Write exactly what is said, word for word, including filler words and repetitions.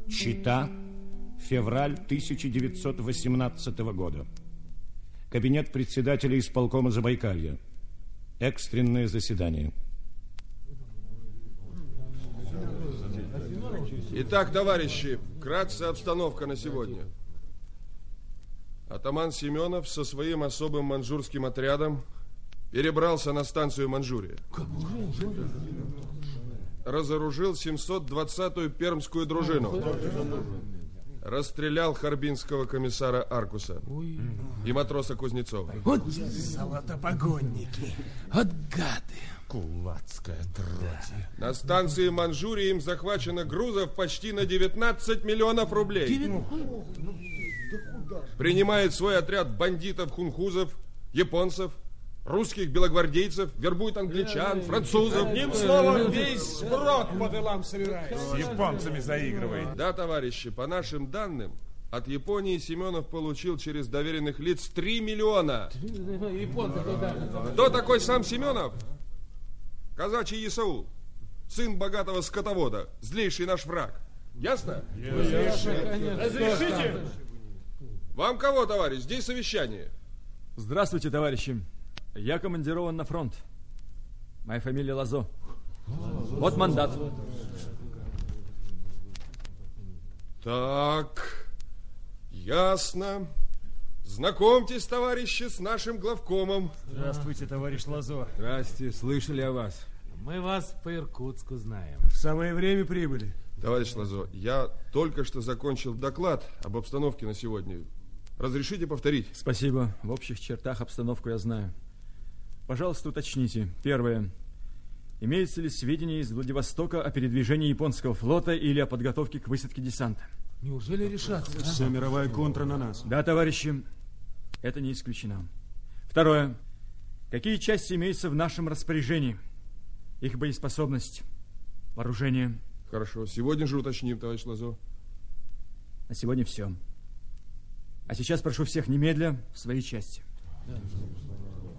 Чита, февраль тысяча девятьсот восемнадцатого года. Кабинет председателя исполкома Забайкалья. Экстренное заседание. Итак, товарищи, вкратце обстановка на сегодня. Атаман Семенов со своим особым маньчжурским отрядом перебрался на станцию Маньчжурия. Разоружил семьсот двадцатую пермскую дружину. Расстрелял харбинского комиссара Аркуса и матроса Кузнецова. Вот золотопогонники, вот гады. Кулацкая отродье. На станции Маньчжурия им захвачено грузов почти на девятнадцать миллионов рублей. Принимает свой отряд бандитов-хунхузов, японцев, русских белогвардейцев, вербует англичан, французов. Одним словом, весь сброд по делам собирается. С японцами заигрывает. Да, товарищи, по нашим данным, от Японии Семенов получил через доверенных лиц три миллиона. Кто такой сам Семенов? Казачий Исаул, сын богатого скотовода, злейший наш враг. Ясно? Разрешите? Вам кого, товарищ? Здесь совещание. Здравствуйте, товарищи. Я командирован на фронт. Моя фамилия Лазо. Вот мандат. Так, ясно. Знакомьтесь, товарищи, с нашим главкомом. Здравствуйте, товарищ Лазо. Здравствуйте, слышали о вас. Мы вас по Иркутску знаем. В самое время прибыли. Товарищ Лазо, я только что закончил доклад об обстановке на сегодня. Разрешите повторить? Спасибо. В общих чертах обстановку я знаю. Пожалуйста, уточните. Первое. Имеются ли сведения из Владивостока о передвижении японского флота или о подготовке к высадке десанта? Неужели решатся? Вся мировая контра на нас. Да, товарищи, это не исключено. Второе. Какие части имеются в нашем распоряжении? Их боеспособность, вооружение. Хорошо, сегодня же уточним, товарищ Лазо. На сегодня все. А сейчас прошу всех немедля в свои части.